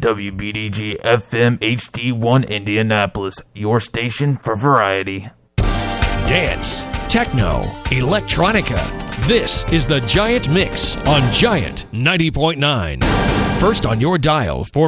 WBDG FM HD1 Indianapolis, your station for variety. Dance, techno, electronica. This is the Giant Mix on Giant 90.9. First on your dial for